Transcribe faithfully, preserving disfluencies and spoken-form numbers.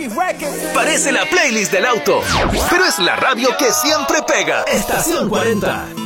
Parece la playlist del auto, pero es la radio que siempre pega. Estación cuarenta.